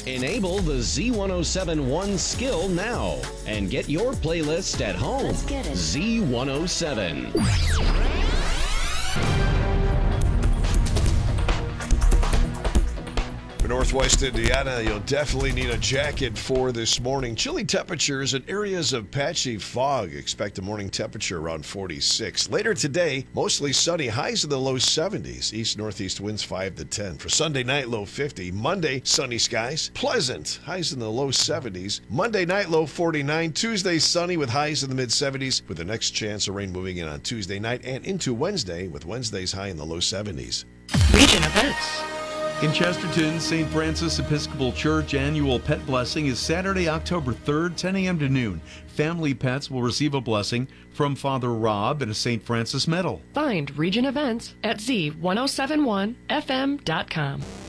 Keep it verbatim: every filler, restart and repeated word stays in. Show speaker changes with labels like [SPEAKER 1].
[SPEAKER 1] Enable the Z ten seventy-one skill now and get your playlist at home.
[SPEAKER 2] Let's get it.
[SPEAKER 1] Z one oh seven.
[SPEAKER 3] For Northwest Indiana, you'll definitely need a jacket for this morning. Chilly temperatures and areas of patchy fog. Expect a morning temperature around forty-six. Later today, mostly sunny, highs in the low seventies. East-northeast winds five to ten. For Sunday night, low fifty. Monday, sunny skies. Pleasant, highs in the low seventies. Monday night, low forty-nine. Tuesday, sunny with highs in the mid-seventies, with the next chance of rain moving in on Tuesday night and into Wednesday, with Wednesday's high in the low seventies.
[SPEAKER 4] Region events.
[SPEAKER 5] In Chesterton, Saint Francis Episcopal Church annual pet blessing is Saturday, October third, ten a.m. to noon. Family pets will receive a blessing from Father Rob and a Saint Francis medal.
[SPEAKER 4] Find region events at Z ten seventy-one F M dot com.